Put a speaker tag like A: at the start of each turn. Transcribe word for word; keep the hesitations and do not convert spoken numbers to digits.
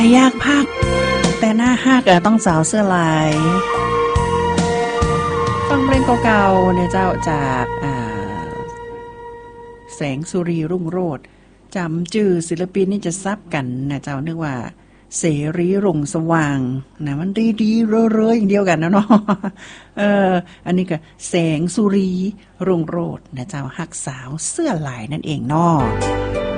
A: ยากพักแต่หน้าฮักอะต้องสาวเสื้อลายฟังเพลงเก่าๆเนี่ยเจ้าจากอ่าแสงสุรีรุ่งโรจน์จำชื่อศิลปินนี่จะซับกันนะเจ้านึกว่าเสรีรุ่งสว่างนะมันดีๆเร่อๆอย่างเดียวกันนะเนาะเอออันนี้ก็แสงสุรีรุ่งโรจน์นะเจ้าฮักสาวเสื้อลายนั่นเองเนาะ